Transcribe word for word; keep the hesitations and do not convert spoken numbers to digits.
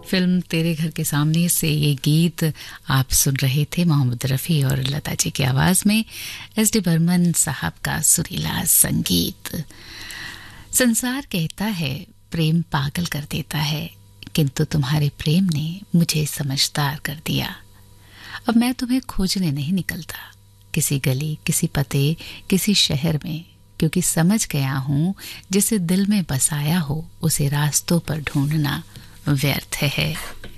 Film तेरे घर के सामने से ये गीत आप सुन रहे थे मोहम्मद रफ़ी और लता जी की आवाज में, एस डी बर्मन साहब का सुरीला संगीत। संसार कहता है प्रेम पागल कर देता है, किंतु तुम्हारे प्रेम ने मुझे समझदार कर दिया। अब मैं तुम्हें खोजने नहीं निकलता किसी गली, किसी पते, किसी शहर में, क्योंकि समझ गया हूं जिसे दिल में बसाया हो उसे रास्तों पर ढूंढना व्यर्थ है।